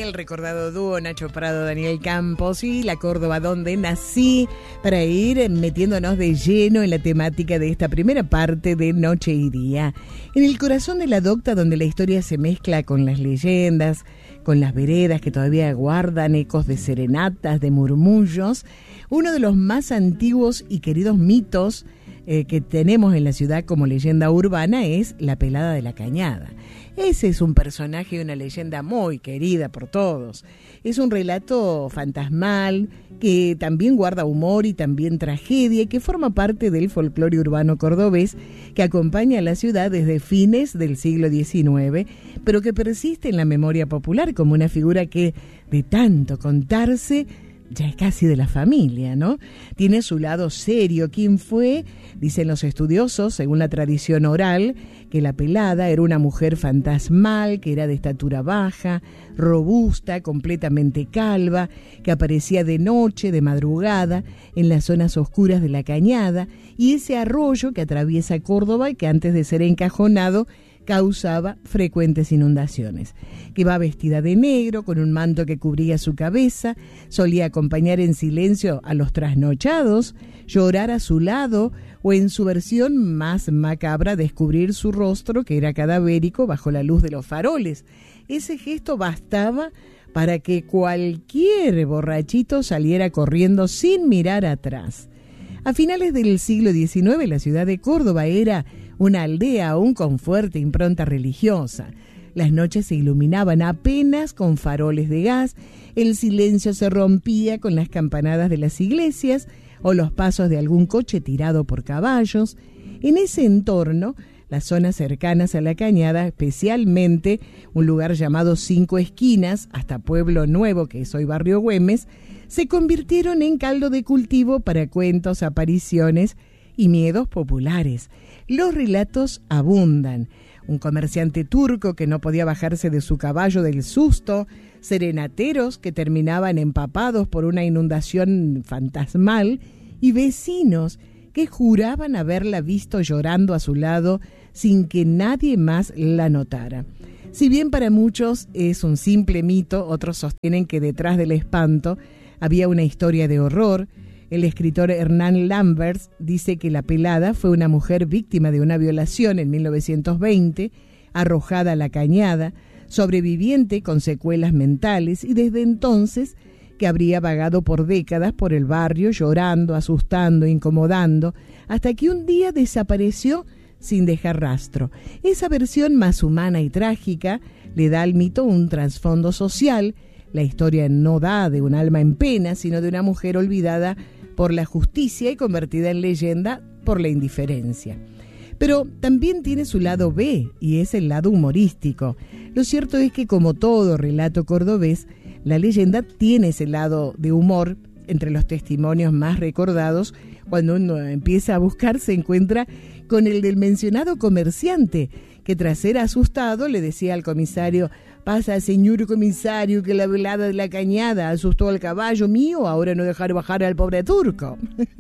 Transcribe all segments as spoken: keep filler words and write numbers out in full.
el recordado dúo Nacho Prado, Daniel Campos y la Córdoba donde nací, para ir metiéndonos de lleno en la temática de esta primera parte de Noche y Día. En el corazón de la docta, donde la historia se mezcla con las leyendas, con las veredas que todavía guardan ecos de serenatas, de murmullos, uno de los más antiguos y queridos mitos eh, que tenemos en la ciudad como leyenda urbana es la Pelada de la Cañada. Ese es un personaje de una leyenda muy querida por todos. Es un relato fantasmal que también guarda humor y también tragedia y que forma parte del folclore urbano cordobés que acompaña a la ciudad desde fines del siglo diecinueve, pero que persiste en la memoria popular como una figura que, de tanto contarse, ya es casi de la familia, ¿no? Tiene su lado serio. ¿Quién fue? Dicen los estudiosos, según la tradición oral, que la Pelada era una mujer fantasmal, que era de estatura baja, robusta, completamente calva, que aparecía de noche, de madrugada, en las zonas oscuras de la Cañada, y ese arroyo que atraviesa Córdoba y que antes de ser encajonado, causaba frecuentes inundaciones. Que va vestida de negro, con un manto que cubría su cabeza, solía acompañar en silencio a los trasnochados, llorar a su lado o, en su versión más macabra, descubrir su rostro, que era cadavérico, bajo la luz de los faroles. Ese gesto bastaba para que cualquier borrachito saliera corriendo sin mirar atrás. A finales del siglo diecinueve, la ciudad de Córdoba era una aldea aún con fuerte impronta religiosa. Las noches se iluminaban apenas con faroles de gas, el silencio se rompía con las campanadas de las iglesias o los pasos de algún coche tirado por caballos. En ese entorno, las zonas cercanas a la Cañada, especialmente un lugar llamado Cinco Esquinas, hasta Pueblo Nuevo, que es hoy Barrio Güemes, se convirtieron en caldo de cultivo para cuentos, apariciones y miedos populares. Los relatos abundan. Un comerciante turco que no podía bajarse de su caballo del susto, serenateros que terminaban empapados por una inundación fantasmal y vecinos que juraban haberla visto llorando a su lado sin que nadie más la notara. Si bien para muchos es un simple mito, otros sostienen que detrás del espanto había una historia de horror. El escritor Hernán Lamberts dice que la Pelada fue una mujer víctima de una violación en mil novecientos veinte, arrojada a la Cañada, sobreviviente con secuelas mentales, y desde entonces que habría vagado por décadas por el barrio llorando, asustando, incomodando, hasta que un día desapareció sin dejar rastro. Esa versión más humana y trágica le da al mito un trasfondo social. La historia no da de un alma en pena, sino de una mujer olvidada por la justicia y convertida en leyenda por la indiferencia. Pero también tiene su lado B, y es el lado humorístico. Lo cierto es que, como todo relato cordobés, la leyenda tiene ese lado de humor. Entre los testimonios más recordados, cuando uno empieza a buscar, se encuentra con el del mencionado comerciante, que tras ser asustado le decía al comisario: «Pasa, señor comisario, que la velada de la Cañada asustó al caballo mío, ahora no dejar bajar al pobre turco».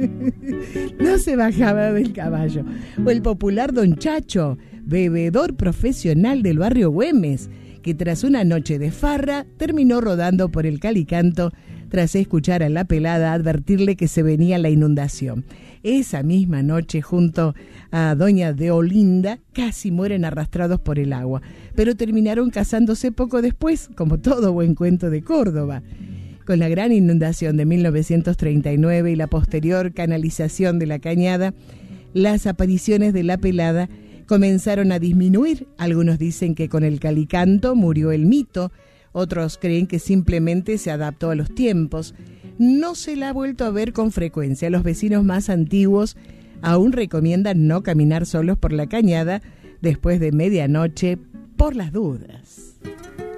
No se bajaba del caballo. O el popular Don Chacho, bebedor profesional del barrio Güemes, que tras una noche de farra terminó rodando por el Calicanto tras escuchar a la Pelada advertirle que se venía la inundación. Esa misma noche, junto a doña Deolinda, casi mueren arrastrados por el agua, pero terminaron casándose poco después, como todo buen cuento de Córdoba. Con la gran inundación de mil novecientos treinta y nueve y la posterior canalización de la Cañada, las apariciones de la Pelada comenzaron a disminuir. Algunos dicen que con el Calicanto murió el mito, otros creen que simplemente se adaptó a los tiempos. No se la ha vuelto a ver con frecuencia. Los vecinos más antiguos aún recomiendan no caminar solos por la Cañada después de medianoche por las dudas.